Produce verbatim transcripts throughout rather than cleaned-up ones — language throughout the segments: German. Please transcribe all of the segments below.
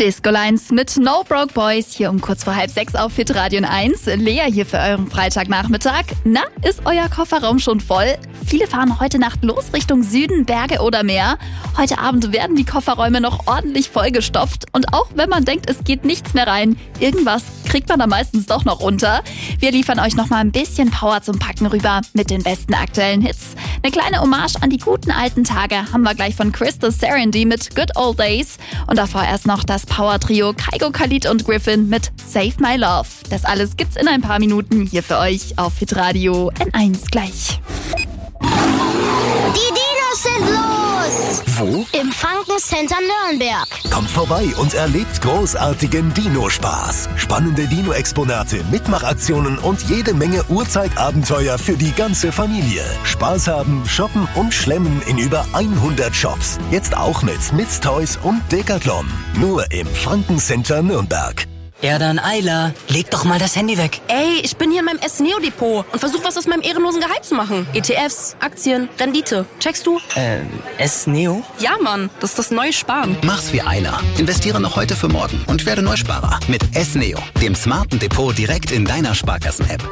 Disco Lines mit No Broke Boys hier um kurz vor halb sechs auf Hitradio eins. Lea hier für euren Freitagnachmittag. Na, ist euer Kofferraum schon voll? Viele fahren heute Nacht los Richtung Süden, Berge oder Meer. Heute Abend werden die Kofferräume noch ordentlich vollgestopft. Und auch wenn man denkt, es geht nichts mehr rein, irgendwas kriegt man da meistens doch noch unter. Wir liefern euch noch mal ein bisschen Power zum Packen rüber mit den besten aktuellen Hits. Eine kleine Hommage an die guten alten Tage haben wir gleich von Crystal Serenity mit Good Old Days. Und davor erst noch das Power-Trio Kygo, Khalid und Griffin mit Save My Love. Das alles gibt's in ein paar Minuten hier für euch auf Hitradio N eins gleich. Die Dinos sind los! Wo? Im Franken-Center Nürnberg. Kommt vorbei und erlebt großartigen Dino-Spaß. Spannende Dino-Exponate, Mitmachaktionen und jede Menge Urzeitabenteuer für die ganze Familie. Spaß haben, shoppen und schlemmen in über hundert Shops. Jetzt auch mit Mids Toys und Decathlon. Nur im Franken-Center Nürnberg. Ja dann, Ayla, leg doch mal das Handy weg. Ey, ich bin hier in meinem S-Neo-Depot und versuche was aus meinem ehrenlosen Gehalt zu machen. E T Fs, Aktien, Rendite. Checkst du? Äh, S-Neo? Ja, Mann, das ist das neue Sparen. Mach's wie Ayla. Investiere noch heute für morgen und werde Neusparer mit S-Neo, dem smarten Depot direkt in deiner Sparkassen-App.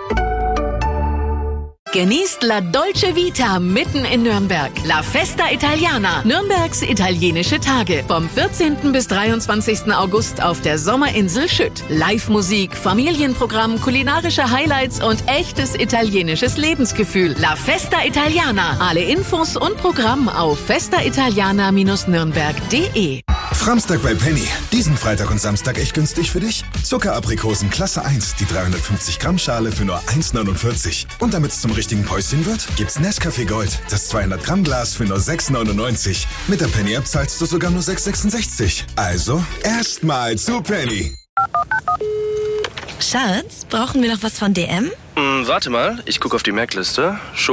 Genießt La Dolce Vita mitten in Nürnberg. La Festa Italiana, Nürnbergs italienische Tage. Vom vierzehnten bis dreiundzwanzigsten August auf der Sommerinsel Schütt. Live-Musik, Familienprogramm, kulinarische Highlights und echtes italienisches Lebensgefühl. La Festa Italiana. Alle Infos und Programm auf festa italiana Bindestrich nürnberg punkt de. Framstag bei Penny. Diesen Freitag und Samstag echt günstig für dich. Zuckeraprikosen Klasse eins, die dreihundertfünfzig Gramm Schale für nur eins neunundvierzig. Und damit es zum richtigen Päuschen wird, gibt's Nescafé Gold, das zweihundert Gramm Glas für nur sechs neunundneunzig. Mit der Penny-App zahlst du sogar nur sechs sechsundsechzig. Also, erstmal zu Penny. Schatz, brauchen wir noch was von D M? Hm, warte mal, ich gucke auf die Merkliste.